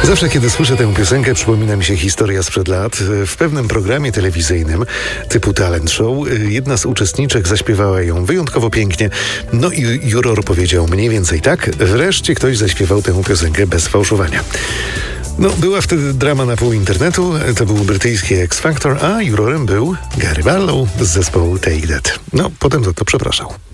Zawsze, kiedy słyszę tę piosenkę, przypomina mi się historia sprzed lat. W pewnym programie telewizyjnym typu talent show jedna z uczestniczek zaśpiewała ją wyjątkowo pięknie. No i juror powiedział mniej więcej tak: wreszcie ktoś zaśpiewał tę piosenkę bez fałszowania. No, była wtedy drama na pół internetu. To był brytyjski X Factor, a jurorem był Gary Barlow z zespołu Take That. No, potem za to przepraszał.